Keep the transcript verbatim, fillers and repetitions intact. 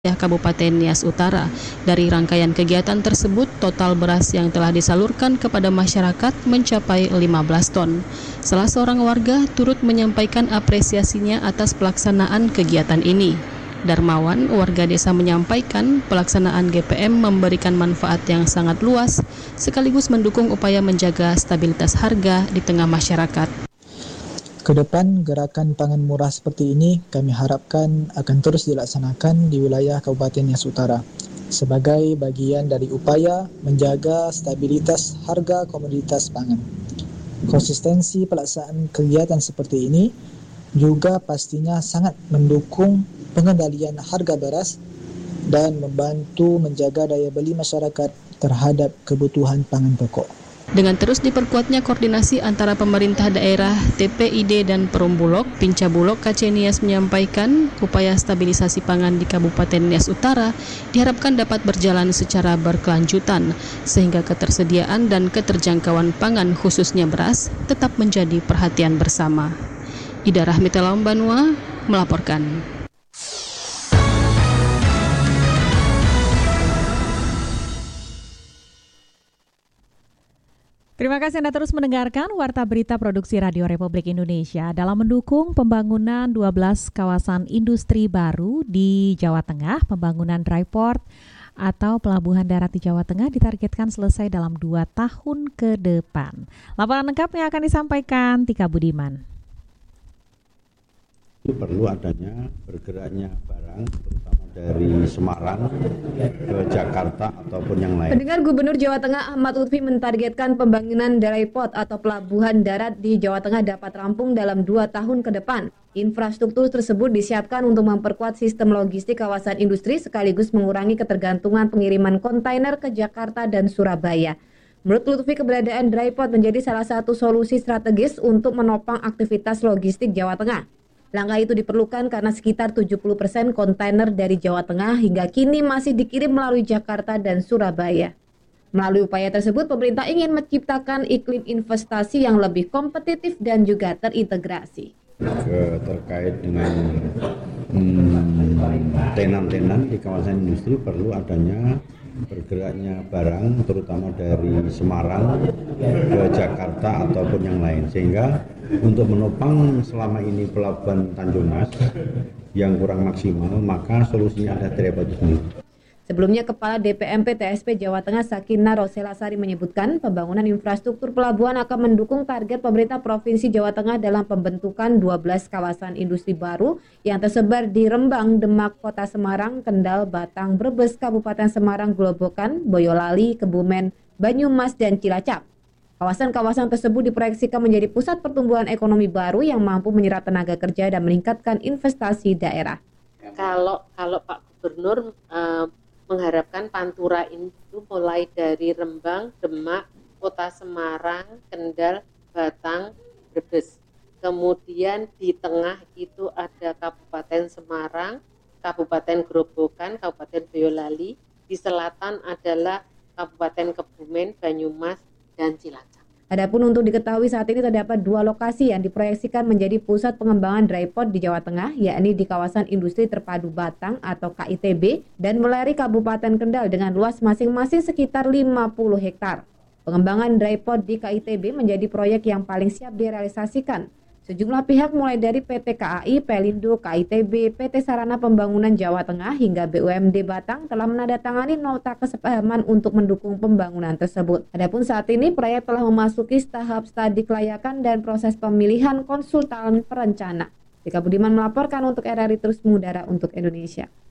Kabupaten Nias Utara. Dari rangkaian kegiatan tersebut, total beras yang telah disalurkan kepada masyarakat mencapai lima belas ton. Salah seorang warga turut menyampaikan apresiasinya atas pelaksanaan kegiatan ini. Darmawan, warga desa, menyampaikan pelaksanaan G P M memberikan manfaat yang sangat luas, sekaligus mendukung upaya menjaga stabilitas harga di tengah masyarakat. Kedepan, gerakan pangan murah seperti ini kami harapkan akan terus dilaksanakan di wilayah Kabupaten Nias Utara sebagai bagian dari upaya menjaga stabilitas harga komoditas pangan. Konsistensi pelaksanaan kegiatan seperti ini juga pastinya sangat mendukung pengendalian harga beras dan membantu menjaga daya beli masyarakat terhadap kebutuhan pangan pokok. Dengan terus diperkuatnya koordinasi antara pemerintah daerah, T P I D dan Perum Bulog, Pinca Bulog K C Nias menyampaikan upaya stabilisasi pangan di Kabupaten Nias Utara diharapkan dapat berjalan secara berkelanjutan sehingga ketersediaan dan keterjangkauan pangan khususnya beras tetap menjadi perhatian bersama. Ida Rahmita Lambanua melaporkan. Terima kasih Anda terus mendengarkan Warta Berita Produksi Radio Republik Indonesia. Dalam mendukung pembangunan dua belas kawasan industri baru di Jawa Tengah, pembangunan dry port atau pelabuhan darat di Jawa Tengah ditargetkan selesai dalam dua tahun ke depan. Laporan lengkapnya akan disampaikan Tika Budiman. Itu perlu adanya bergeraknya barang terutama dari Semarang ke Jakarta ataupun yang lain. Pendengar, Gubernur Jawa Tengah Ahmad Lutfi mentargetkan pembangunan dry port atau pelabuhan darat di Jawa Tengah dapat rampung dalam dua tahun ke depan. Infrastruktur tersebut disiapkan untuk memperkuat sistem logistik kawasan industri sekaligus mengurangi ketergantungan pengiriman kontainer ke Jakarta dan Surabaya. Menurut Lutfi, keberadaan dry port menjadi salah satu solusi strategis untuk menopang aktivitas logistik Jawa Tengah. Langkah itu diperlukan karena sekitar tujuh puluh persen kontainer dari Jawa Tengah hingga kini masih dikirim melalui Jakarta dan Surabaya. Melalui upaya tersebut, pemerintah ingin menciptakan iklim investasi yang lebih kompetitif dan juga terintegrasi. Ke, terkait dengan hmm, tenan-tenan di kawasan industri perlu adanya bergeraknya barang terutama dari Semarang ke Jakarta ataupun yang lain, sehingga untuk menopang selama ini pelabuhan Tanjung Mas yang kurang maksimal, maka solusinya ada dry port itu sendiri. Sebelumnya, Kepala D P M P T S P Jawa Tengah Sakinah Roselasari menyebutkan pembangunan infrastruktur pelabuhan akan mendukung target pemerintah Provinsi Jawa Tengah dalam pembentukan dua belas kawasan industri baru yang tersebar di Rembang, Demak, Kota Semarang, Kendal, Batang, Brebes, Kabupaten Semarang, Grobogan, Boyolali, Kebumen, Banyumas, dan Cilacap. Kawasan-kawasan tersebut diproyeksikan menjadi pusat pertumbuhan ekonomi baru yang mampu menyerap tenaga kerja dan meningkatkan investasi daerah. Kalau kalau Pak Gubernur uh, mengharapkan Pantura itu mulai dari Rembang, Demak, Kota Semarang, Kendal, Batang, Brebes. Kemudian di tengah itu ada Kabupaten Semarang, Kabupaten Grobogan, Kabupaten Boyolali. Di selatan adalah Kabupaten Kebumen, Banyumas, dan Cilacap. Adapun untuk diketahui saat ini terdapat dua lokasi yang diproyeksikan menjadi pusat pengembangan dry port di Jawa Tengah, yakni di kawasan industri terpadu Batang atau K I T B dan Meleri Kabupaten Kendal dengan luas masing-masing sekitar lima puluh hektar. Pengembangan dry port di K I T B menjadi proyek yang paling siap direalisasikan. Sejumlah pihak mulai dari P T K A I, Pelindo, K I T B, P T Sarana Pembangunan Jawa Tengah hingga B U M D Batang telah menandatangani nota kesepahaman untuk mendukung pembangunan tersebut. Adapun saat ini proyek telah memasuki tahap studi kelayakan dan proses pemilihan konsultan perencana. Tika Budiman melaporkan untuk R R I Terus Mengudara untuk Indonesia.